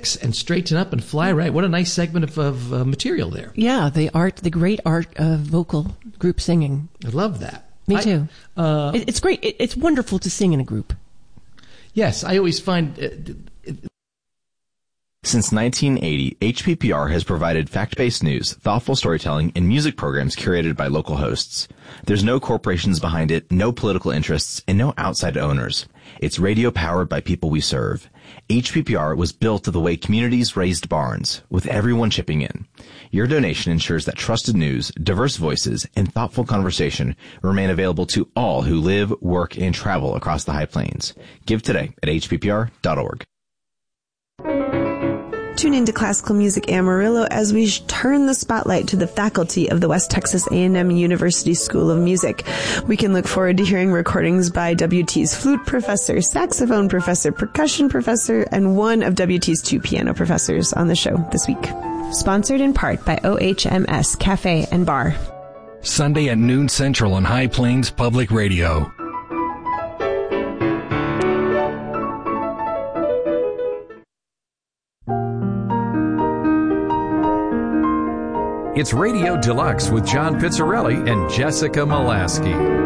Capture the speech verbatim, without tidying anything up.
six and straighten up and fly right. What a nice segment of, of uh, material there. Yeah, the art, the great art of vocal group singing. I love that. Me I, too. Uh, it, it's great. It, it's wonderful to sing in a group. Yes, I always find... Uh, it, Since nineteen eighty, H P P R has provided fact-based news, thoughtful storytelling, and music programs curated by local hosts. There's no corporations behind it, no political interests, and no outside owners. It's radio powered by people we serve. H P P R was built the way communities raised barns, with everyone chipping in. Your donation ensures that trusted news, diverse voices, and thoughtful conversation remain available to all who live, work, and travel across the High Plains. Give today at h p p r dot org. Tune into Classical Music Amarillo as we turn the spotlight to the faculty of the West Texas A and M University School of Music. We can look forward to hearing recordings by W T's flute professor, saxophone professor, percussion professor, and one of W T's two piano professors on the show this week. Sponsored in part by O H M S Cafe and Bar. Sunday at noon Central on High Plains Public Radio. It's Radio Deluxe with John Pizzarelli and Jessica Molaski.